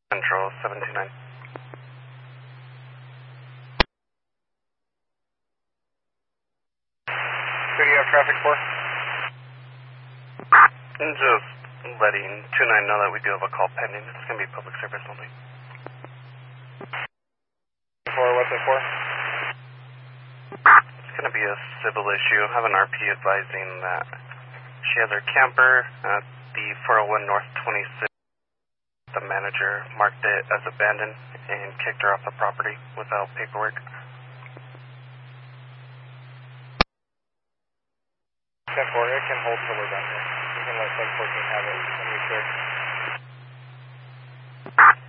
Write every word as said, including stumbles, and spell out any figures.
Central seven two nine. Who do you have traffic for? Just letting two nine know that we do have a call pending. It's going to be public service only. For what's it for? It's going to be a civil issue. I have an R P advising that she has her camper at the four oh one North twenty-six. The manager marked it as abandoned and kicked her off the property without paperwork. ten four, it can hold till we're done here. You can let seven fourteen have it when we clear.